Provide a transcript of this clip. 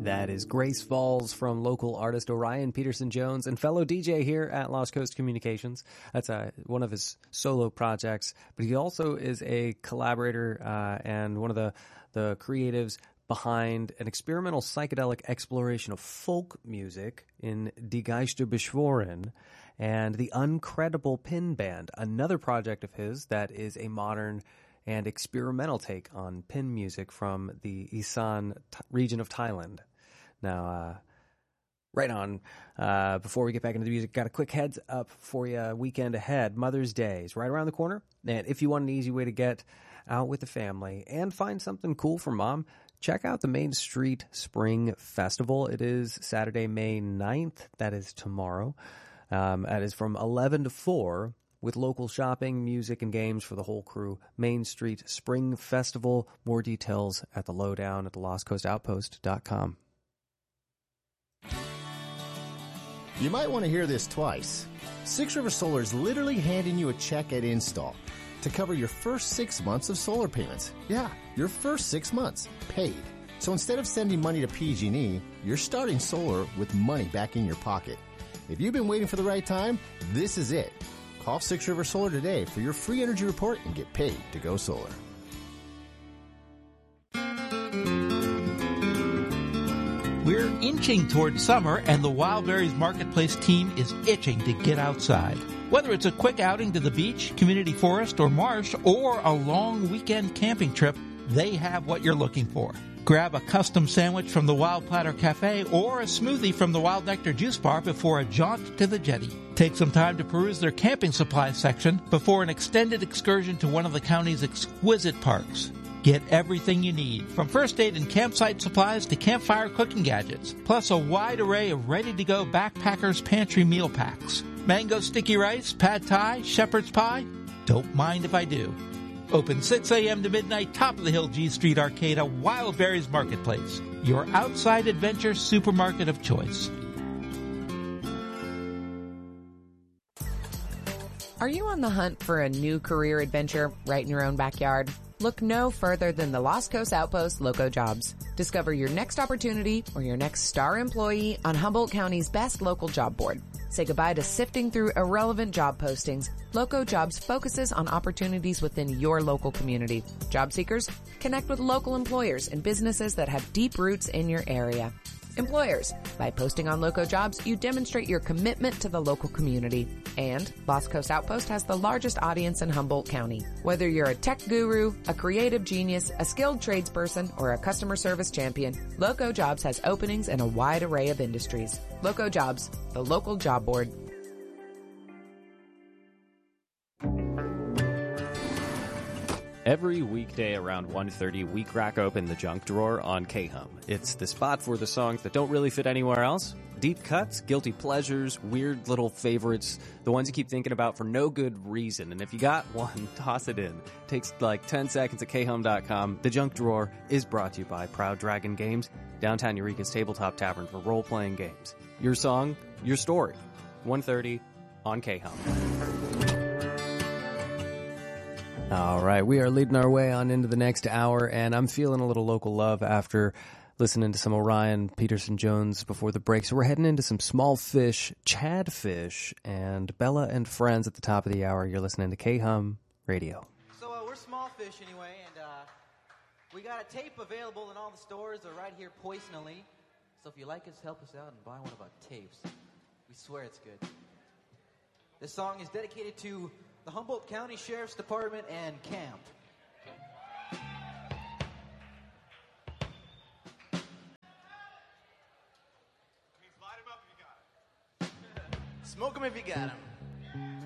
That is Grace Falls from local artist Orion Peterson Jones and fellow DJ here at Lost Coast Communications. That's one of his solo projects, but he also is a collaborator and one of the creatives behind an experimental psychedelic exploration of folk music in Die Geisterbeschworen and the Uncredible Pin Band, another project of his that is a modern and experimental take on pin music from the Isan region of Thailand. Now, right on, before we get back into the music, got a quick heads up for you weekend ahead. Mother's Day is right around the corner. And if you want an easy way to get out with the family and find something cool for mom, check out the Main Street Spring Festival. It is Saturday, May 9th. That is tomorrow. That is from 11 to 4. With local shopping, music, and games for the whole crew. Main Street Spring Festival. More details at the lowdown at thelostcoastoutpost.com. You might want to hear this twice. Six River Solar is literally handing you a check at install to cover your first 6 months of solar payments. Yeah, your first 6 months, paid. So instead of sending money to PG&E, you're starting solar with money back in your pocket. If you've been waiting for the right time, this is it. Call Six River Solar today for your free energy report and get paid to go solar. We're inching toward summer, and the Wildberries Marketplace team is itching to get outside. Whether it's a quick outing to the beach, community forest, or marsh, or a long weekend camping trip, they have what you're looking for. Grab a custom sandwich from the Wild Platter Cafe or a smoothie from the Wild Nectar Juice Bar before a jaunt to the jetty. Take some time to peruse their camping supplies section before an extended excursion to one of the county's exquisite parks. Get everything you need, from first aid and campsite supplies to campfire cooking gadgets, plus a wide array of ready-to-go backpackers pantry meal packs. Mango sticky rice, pad thai, shepherd's pie? Don't mind if I do. Open 6 a.m. to midnight, top of the hill G Street Arcade, Wildberries Marketplace, your outside adventure supermarket of choice. Are you on the hunt for a new career adventure right in your own backyard? Look no further than the Lost Coast Outpost Loco Jobs. Discover your next opportunity or your next star employee on Humboldt County's best local job board. Say goodbye to sifting through irrelevant job postings. Loco Jobs focuses on opportunities within your local community. Job seekers, connect with local employers and businesses that have deep roots in your area. Employers, by posting on Loco Jobs, you demonstrate your commitment to the local community. And Lost Coast Outpost has the largest audience in Humboldt County. Whether you're a tech guru, a creative genius, a skilled tradesperson, or a customer service champion, Loco Jobs has openings in a wide array of industries. Loco Jobs, the local job board. Every weekday around 1:30, we crack open the junk drawer on K-Hum. It's the spot for the songs that don't really fit anywhere else. Deep cuts, guilty pleasures, weird little favorites, the ones you keep thinking about for no good reason. And if you got one, toss it in. It takes like 10 seconds at khum.com. The junk drawer is brought to you by Proud Dragon Games, downtown Eureka's tabletop tavern for role-playing games. Your song, your story. 1:30 on K-Hum. All right, we are leading our way on into the next hour, and I'm feeling a little local love after listening to some Orion Peterson Jones before the break. So we're heading into some Small Fish, Chad Fish, and Bella and Friends at the top of the hour. You're listening to K-Hum Radio. So we're Small Fish anyway, and we got a tape available in all the stores or right here poisonally. So if you like us, help us out and buy one of our tapes. We swear it's good. This song is dedicated to the Humboldt County Sheriff's Department and camp. Smoke 'em if you got 'em.